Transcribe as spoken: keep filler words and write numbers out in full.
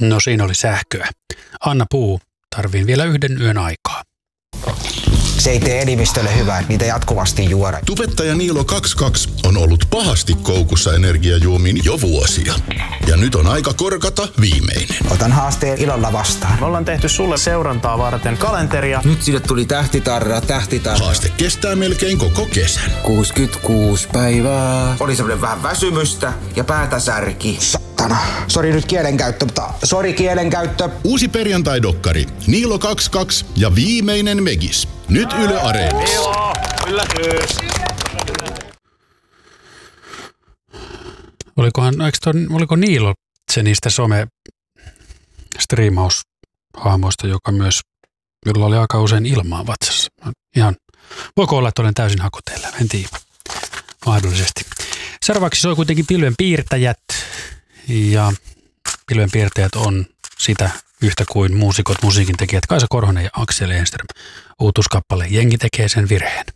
No siinä oli sähköä. Anna Puu, tarviin vielä yhden yön aikaa. Se ei tee elimistölle hyvää, niitä jatkuvasti juoda. Tubettaja Niilo kaksikymmentäkaksi on ollut pahasti koukussa energiajuomiin jo vuosia. Ja nyt on aika korkata viimeinen. Otan haasteen ilolla vastaan. Me ollaan tehty sulle seurantaa varten kalenteria. Nyt sille tuli tähtitarra, tähtitarra. Haaste kestää melkein koko kesän. kuusikymmentäkuusi päivää. Oli semmoinen vähän väsymystä ja päätä särki. Sattana. Sori nyt kielenkäyttö, mutta sori kielenkäyttö. Uusi perjantai-dokkari Niilo kaksikymmentäkaksi ja viimeinen Megis. Nyt Yle Areenassa. Joo, yllätys. Olikohan, eikö ton, oliko Niilo se niistä some-striimaushahmoista, joka myös, jolla oli aika usein ilmaa vatsassa? Ihan, voiko olla, että olen täysin hakoteilla? En tiedä. Mahdollisesti. Seuraavaksi soi kuitenkin Pilvenpiirtäjät. Ja Pilvenpiirtäjät on sitä yhtä kuin muusikot, musiikintekijät Kaisa Korhonen ja Aksel Enström. Uutuuskappale Jengi tekee sen virheen.